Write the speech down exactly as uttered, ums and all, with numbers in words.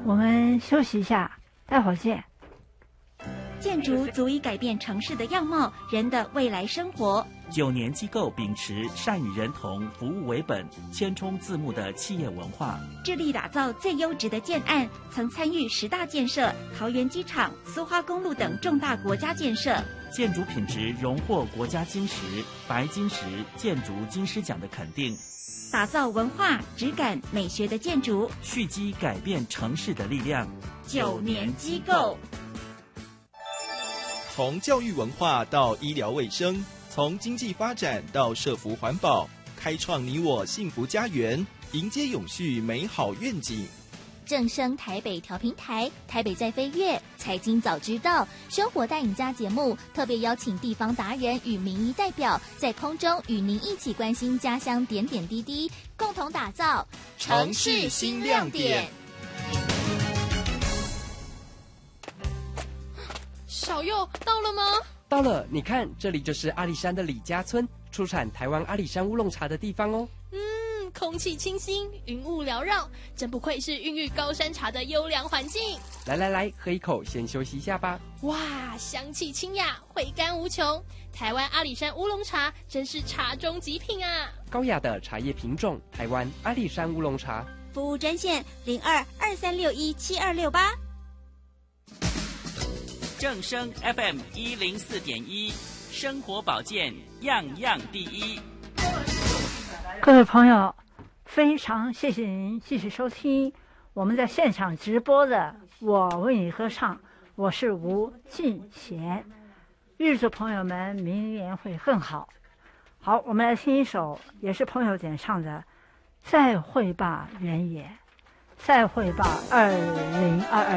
我们休息一下，待会儿见。 建筑足以改变城市的样貌，人的未来生活。 九年机构秉持善与人同、服务为本、千冲自牧的企业文化， 致力打造最优质的建案，曾参与十大建设、桃园机场、苏花公路等重大国家建设。 建筑品质荣获国家金石、白金石建筑金狮奖的肯定， 打造文化、质感、美学的建筑， 蓄积改变城市的力量。 九年机构。 从教育文化到医疗卫生，从经济发展到社福环保，开创你我幸福家园，迎接永续美好愿景。 正声台北调频台，台北在飞跃，财经早知道，生活带领家节目特别邀请地方达人与民意代表，在空中与您一起关心家乡点点滴滴，共同打造城市新亮点。 小佑到了吗？ 到了，你看，这里就是阿里山的李家村，出产台湾阿里山乌龙茶的地方哦。 嗯，空气清新，云雾缭绕，真不愧是孕育高山茶的优良环境。 来来来，喝一口，先休息一下吧。 哇，香气清雅，回甘无穷。台湾阿里山乌龙茶真是茶中极品啊！ 高雅的茶叶品种，台湾阿里山乌龙茶。 服务专线零二二三六一七二六八。 正声 F M 一零四点一，生活保健样样第一。 各位朋友，非常谢谢您继续收听我们在现场直播的我为你歌唱，我是吴敬贤。预祝朋友们明年会更好。好，我们来听一首也是朋友点唱的《再会吧原野》，再会吧二零二二。